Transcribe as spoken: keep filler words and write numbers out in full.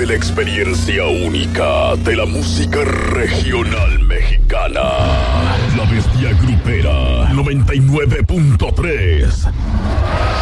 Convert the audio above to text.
Vive la experiencia única de la música regional mexicana. La Bestia Grupera noventa y nueve punto tres.